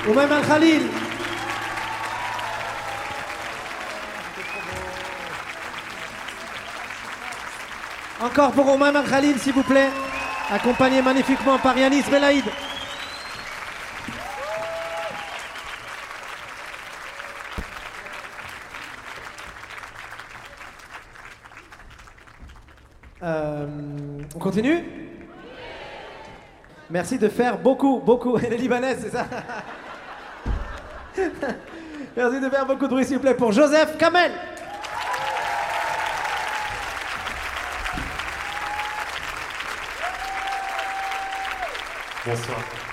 Oumaim Al Khalil. Encore pour Oumaim Al Khalil, s'il vous plaît. Accompagné magnifiquement par Yanis Belaïd. On continue? Merci de faire beaucoup. Elle est libanaise, c'est ça? Merci de faire beaucoup de bruit, s'il vous plaît, pour Joseph Kamel. Bonsoir.